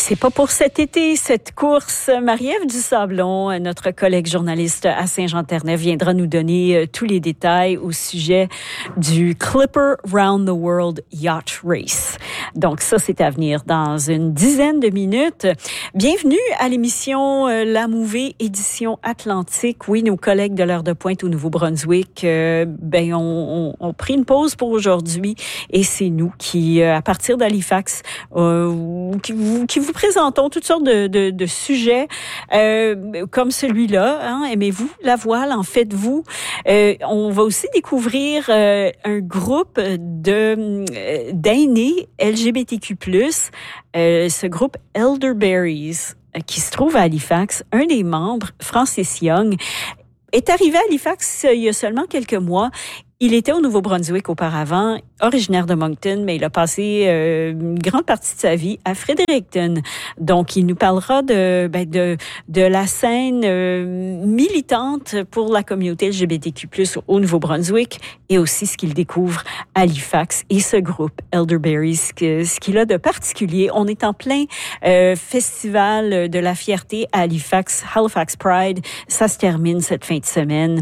c'est pas pour cet été, cette course. Marie-Ève Dusablon, notre collègue journaliste à Saint-Jean-Terre-Neuve, viendra nous donner tous les détails au sujet du Clipper Round the World Yacht Race. Donc ça, c'est à venir dans une dizaine de minutes. Bienvenue à l'émission La Mouvée, édition Atlantique. Oui, nos collègues de l'heure de pointe au Nouveau-Brunswick, ont pris une pause pour aujourd'hui et c'est nous qui, à partir d'Halifax, qui vous présentons toutes sortes de sujets comme celui-là. Aimez-vous la voile? En faites-vous? On va aussi découvrir un groupe d'aînés LGBTQ+. Ce groupe Elderberries qui se trouve à Halifax. Un des membres, Francis Young, est arrivé à Halifax il y a seulement quelques mois. Il était au Nouveau-Brunswick auparavant, originaire de Moncton, mais il a passé une grande partie de sa vie à Fredericton. Donc, il nous parlera de la scène militante pour la communauté LGBTQ+, au Nouveau-Brunswick et aussi ce qu'il découvre à Halifax et ce groupe Elderberries, ce qu'il a de particulier. On est en plein festival de la fierté à Halifax Pride. Ça se termine cette fin de semaine.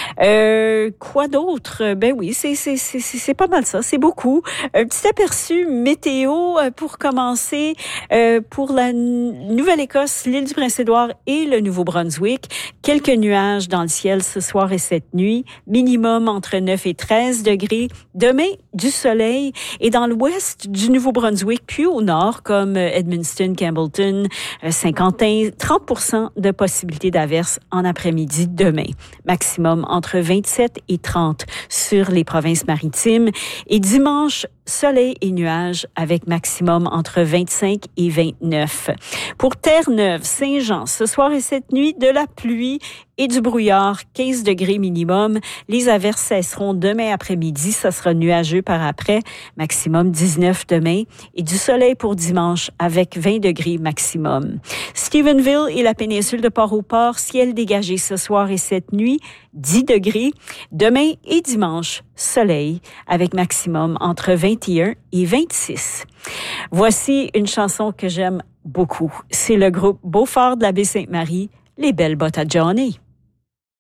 Quoi d'autre? Ben oui, c'est pas mal ça, c'est beaucoup. Un petit aperçu météo pour commencer pour la Nouvelle-Écosse, l'île du Prince-Édouard et le Nouveau-Brunswick. Quelques nuages dans le ciel ce soir et cette nuit, minimum entre 9 et 13 degrés. Demain, du soleil et dans l'ouest du Nouveau-Brunswick, puis au nord, comme Edmundston, Campbellton, Saint-Quentin, 30% de possibilité d'averse en après-midi demain. Maximum entre 27 et 30 sur les provinces maritimes. Et dimanche, soleil et nuages avec maximum entre 25 et 29. Pour Terre-Neuve, Saint-Jean, ce soir et cette nuit, de la pluie et du brouillard, 15 degrés minimum. Les averses cesseront demain après-midi. Ça sera nuageux par après. Maximum 19 demain. Et du soleil pour dimanche avec 20 degrés maximum. Stephenville et la péninsule de Port-au-Port, ciel dégagé ce soir et cette nuit, 10 degrés. Demain et dimanche, soleil avec maximum entre 21 et 26. Voici une chanson que j'aime beaucoup. C'est le groupe Beaufort de la Baie-Sainte-Marie, Les Belles Bottes à Johnny.